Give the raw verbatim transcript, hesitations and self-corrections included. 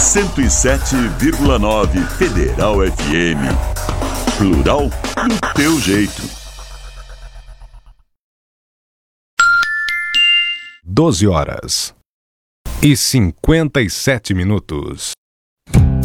cento e sete vírgula nove Federal F M. Plural do teu jeito. doze horas e cinquenta e sete minutos.